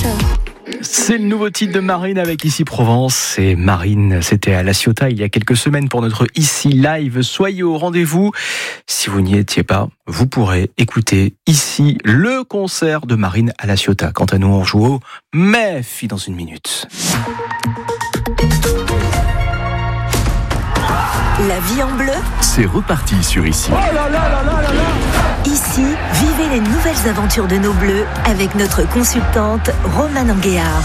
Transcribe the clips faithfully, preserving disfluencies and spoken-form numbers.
C'est le nouveau titre de Marine avec Ici Provence. Et Marine, c'était à La Ciotat il y a quelques semaines pour notre Ici Live. Soyez au rendez-vous. Si vous n'y étiez pas, vous pourrez écouter ici le concert de Marine à La Ciotat. Quant à nous, on joue au Mef dans une minute. La vie en bleu, c'est reparti sur Ici. Oh là là là là là là. Ici, vivez les nouvelles aventures de nos bleus avec notre consultante Romane Anguéard.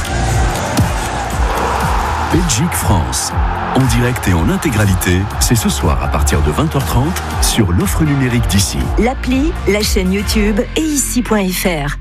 Belgique-France, en direct et en intégralité, c'est ce soir à partir de vingt heures trente sur l'offre numérique d'Ici. L'appli, la chaîne YouTube et ici point f r.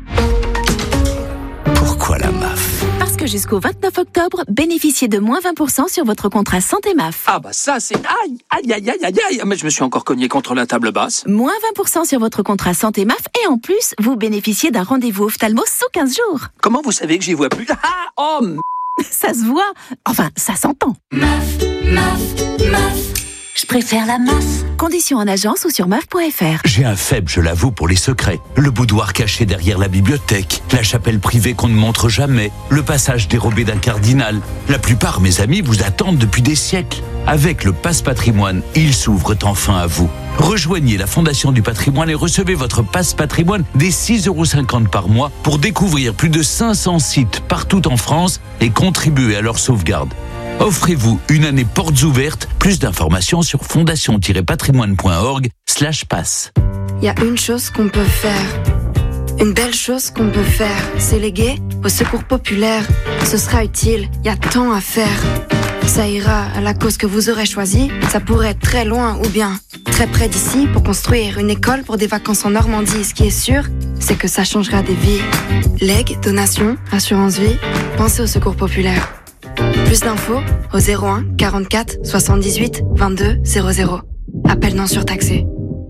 Pourquoi la M A F ? Parce que jusqu'au vingt-neuf octobre, bénéficiez de moins vingt pour cent sur votre contrat santé M A F. Ah bah ça c'est... Aïe, aïe, aïe, aïe, aïe, aïe. Mais je me suis encore cogné contre la table basse. Moins vingt pour cent sur votre contrat santé M A F et en plus, vous bénéficiez d'un rendez-vous ophtalmo sous quinze jours. Comment vous savez que j'y vois plus? Ah, oh, m... Ça se voit. Enfin, ça s'entend. M A F, M A F, M A F. Je préfère la M A F. Conditions en agence ou sur M A F point f r. J'ai un faible, je l'avoue, pour les secrets. Le boudoir caché derrière la bibliothèque, la chapelle privée qu'on ne montre jamais, le passage dérobé d'un cardinal. La plupart, mes amis, vous attendent depuis des siècles. Avec le Passe Patrimoine, ils s'ouvrent enfin à vous. Rejoignez la Fondation du Patrimoine et recevez votre Passe Patrimoine dès six euros cinquante par mois pour découvrir plus de cinq cents sites partout en France et contribuer à leur sauvegarde. Offrez-vous une année portes ouvertes. Plus d'informations sur fondation-patrimoine.org slash passe. Il y a une chose qu'on peut faire. Une belle chose qu'on peut faire. C'est léguer au secours populaire. Ce sera utile, il y a tant à faire. Ça ira à la cause que vous aurez choisie. Ça pourrait être très loin ou bien très près d'ici pour construire une école pour des vacances en Normandie. Ce qui est sûr, c'est que ça changera des vies. Legs, donations, assurance vie, pensez au secours populaire. Plus d'infos au zéro un quarante-quatre soixante-dix-huit vingt-deux zéro zéro. Appel non surtaxé.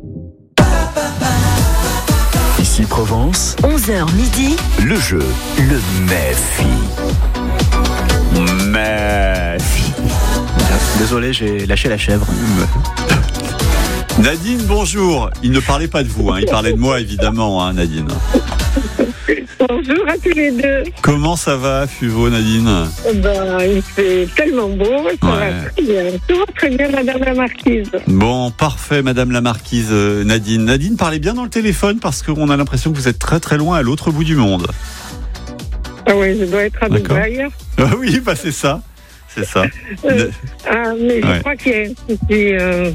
Ici Provence, onze heures midi, le jeu, le Méfi. Méfi. Désolé, j'ai lâché la chèvre. Nadine, bonjour. Il ne parlait pas de vous, hein. Il parlait de moi évidemment, hein, Nadine. Bonjour à tous les deux. Comment ça va, Fuveau, Nadine? Ben, il fait tellement beau, ça ouais. va très bien. Tout va très bien, Madame la Marquise. Bon, parfait, Madame la Marquise, euh, Nadine. Nadine, parlez bien dans le téléphone parce qu'on a l'impression que vous êtes très très loin à l'autre bout du monde. Ah oui, je dois être à Dubaï. Ah oui, bah c'est ça, c'est ça. Euh, ah, mais je ouais. crois qu'il y a un souci. Euh...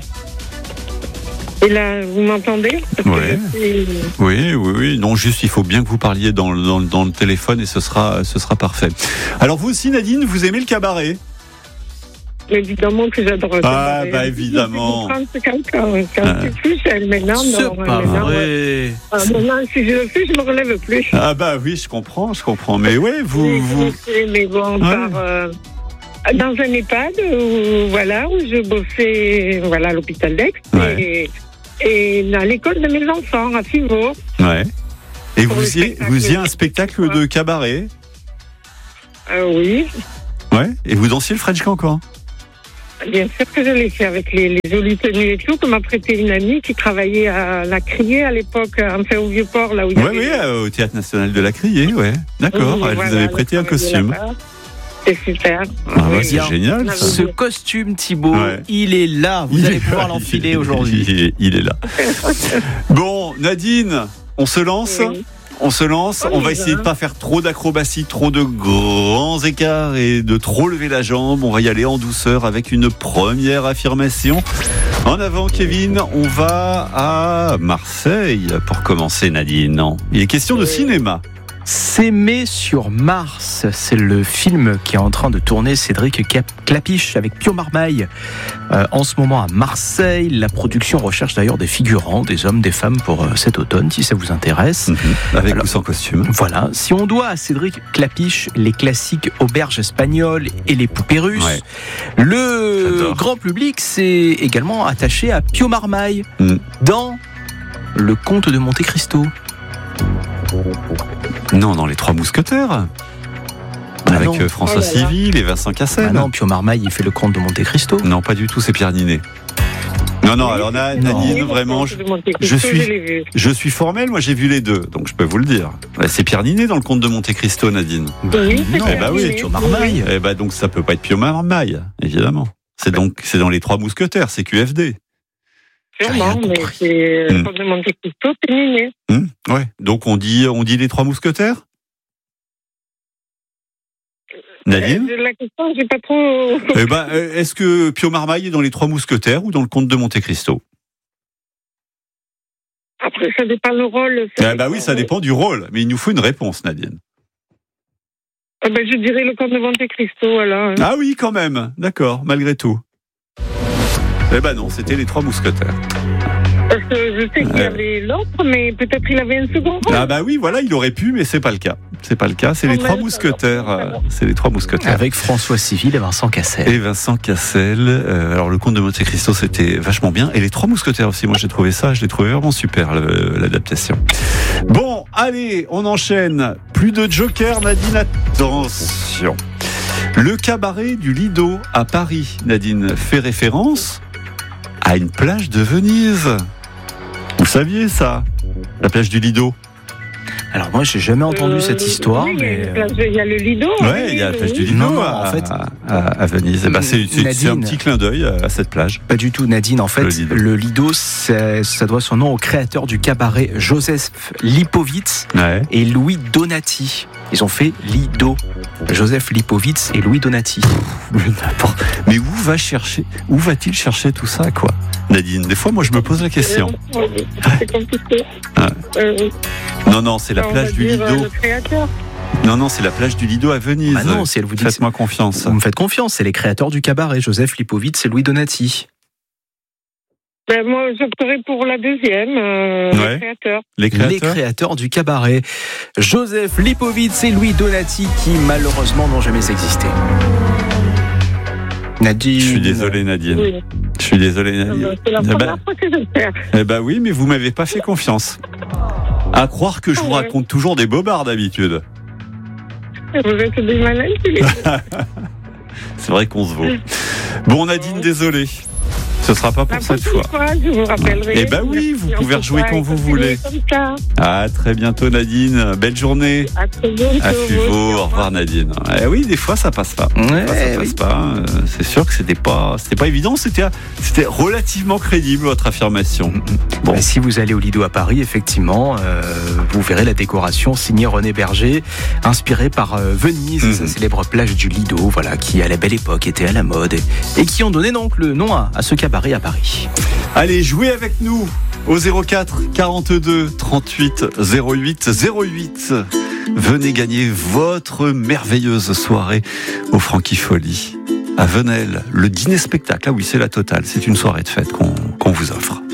Et là, vous m'entendez? Ouais. suis... Oui, oui, oui. Non, juste, il faut bien que vous parliez dans le, dans, dans le téléphone et ce sera, ce sera parfait. Alors, vous aussi, Nadine, vous aimez le cabaret? Évidemment que j'adore le ah, cabaret. bah évidemment. C'est quand, quand, quand ah. tu fuis, elle maintenant. C'est non, pas maintenant, vrai. Ouais. Ah, maintenant, si je le fais, je me relève plus. Ah bah oui, je comprends, je comprends. Mais ouais, vous... Oui, vous... Sais, mais bon, ouais. par... Euh... Dans un EHPAD, où, voilà, où je bossais, voilà, à l'hôpital d'Aix. Ouais. Et... Et à l'école de mes enfants, à Fivaux. Ouais. Et vous y, vous y a un spectacle de cabaret? euh, Oui. Ouais. Et vous dansiez le French Cancan? Bien sûr que je l'ai fait avec les, les jolies tenues et tout, que m'a prêté une amie qui travaillait à la Criée à l'époque, enfin au Vieux-Port, là où il y ouais, avait... Oui, oui, au Théâtre National de la Criée, ouais. D'accord, oui, elle voilà, vous avait prêté un costume. C'est super. Ah ouais, c'est génial. Ça. Ce costume, Thibaut, ouais. il est là. Vous il allez pouvoir l'enfiler aujourd'hui. Il est, il est là. Bon, Nadine, on se lance oui. On se lance. Oh, on va essayer de ne pas faire trop d'acrobatie, trop de grands écarts et de trop lever la jambe. On va y aller en douceur avec une première affirmation. En avant, Kevin, on va à Marseille pour commencer, Nadine. Non, il est question de oui. cinéma. S'aimer sur Mars, c'est le film qui est en train de tourner Cédric Clapiche avec Pio Marmaille. Euh, en ce moment à Marseille, la production recherche d'ailleurs des figurants, des hommes, des femmes pour euh, cet automne, si ça vous intéresse. Mmh, avec Alors, ou sans costume. Voilà. Si on doit à Cédric Clapiche les classiques auberges espagnoles et les poupées russes, ouais. le J'adore. grand public s'est également attaché à Pio Marmaille mmh. dans Le Comte de Monte Cristo. Non, dans Les Trois Mousquetaires. Ah avec non. François oh Civil et Vincent Cassel. Ah non, Pio Marmaille, il fait Le Comte de Monte Cristo. Non, pas du tout, c'est Pierre Ninet. Non, non, alors Nadine, vraiment, je, je suis, je suis formel, moi j'ai vu les deux, donc je peux vous le dire. C'est Pierre Ninet dans le Comte de Monte Cristo, Nadine. Oui, c'est non, eh bah oui, Pio Marmaille. Eh bah donc ça peut pas être Pio Marmaille, évidemment. C'est donc, c'est dans les Trois Mousquetaires, c'est Q F D. Sûrement, mais c'est le Comte de Monte Cristo, c'est Ninet. Hum, ouais, donc on dit, on dit les Trois Mousquetaires. Nadine ? La question, j'ai pas trop. Eh ben, est-ce que Pio Marmaille est dans les Trois Mousquetaires ou dans le Comte de Monte Cristo ? Après, ça dépend le rôle. Eh ben oui, ça dépend du rôle, mais il nous faut une réponse, Nadine. Eh ben, je dirais le Comte de Monte Cristo, alors. Ah oui, quand même, d'accord, malgré tout. Eh ben non, c'était les Trois Mousquetaires. Parce que je sais qu'il y avait l'autre, mais peut-être il avait un second rôle. Ah bah oui, voilà, il aurait pu, mais c'est pas le cas. C'est pas le cas, c'est les Trois Mousquetaires. Euh, c'est les Trois Mousquetaires. Avec François Civil et Vincent Cassel. Et Vincent Cassel. Euh, alors le Comte de Monte Cristo, c'était vachement bien. Et les Trois Mousquetaires aussi, moi j'ai trouvé ça, je l'ai trouvé vraiment super, le, l'adaptation. Bon, allez, on enchaîne. Plus de Joker, Nadine, attention. Le cabaret du Lido à Paris, Nadine, fait référence à une plage de Venise. Vous saviez ça, la plage du Lido? Alors moi, j'ai jamais entendu euh, cette histoire, oui, mais il y a le Lido. Ouais, il y a la plage du Lido non, à, en fait, à, à Venise. Et bah, c'est, c'est, Nadine, c'est un petit clin d'œil à cette plage. Pas du tout, Nadine. En fait, le Lido, le Lido c'est, ça doit son nom au créateur du cabaret Joseph Lipovitz ouais. et Louis Donati. Ils ont fait Lido. Joseph Lipovitz et Louis Donati. Mais où va chercher, où va-t-il chercher tout ça, quoi, Nadine? Des fois, moi, je me pose la question. C'est compliqué. Ah. Euh, non, non, c'est la plage du Lido. Le créateur. Non, non, c'est la plage du Lido à Venise. Bah non, si elle vous dit Faites-moi confiance. Vous me faites confiance, c'est les créateurs du cabaret, Joseph Lipovitz et Louis Donati. Ben moi, j'opterais pour la deuxième, euh, ouais. les créateurs. Les créateurs. Les créateurs du cabaret, Joseph Lipovitz et Louis Donati, qui malheureusement n'ont jamais existé. Nadine. Je suis désolé, Nadine. Oui. Je suis désolé, Nadine. C'est la eh première ben, fois que je le fais. Eh ben oui, mais vous m'avez pas fait confiance. À croire que je vous raconte toujours des bobards d'habitude. Vous êtes des malins, tous les deux. C'est vrai qu'on se vaut. Bon, Nadine, désolé. Ce sera pas pour cette fois. Fois, je vous rappellerai. Eh ben oui, vous pouvez rejouer quand vous voulez. À très bientôt, Nadine. Belle journée. À très bientôt. À Fuveau. Au revoir, Nadine. Eh oui, des fois ça passe pas. Ouais, ça, ça passe oui. pas. C'est sûr que c'était pas, c'était pas évident. C'était, c'était relativement crédible votre affirmation. Bon, et si vous allez au Lido à Paris, effectivement, euh, vous verrez la décoration signée René Berger, inspirée par euh, Venise, mmh. sa célèbre plage du Lido, voilà, qui à la belle époque était à la mode et, et qui ont donné donc le nom à, à ce cabaret à Paris. Allez, jouez avec nous au zéro quatre quarante-deux trente-huit zéro huit zéro huit. Venez gagner votre merveilleuse soirée au Frankifolie à Venelle, le dîner spectacle. Ah oui, c'est la totale. C'est une soirée de fête qu'on, qu'on vous offre.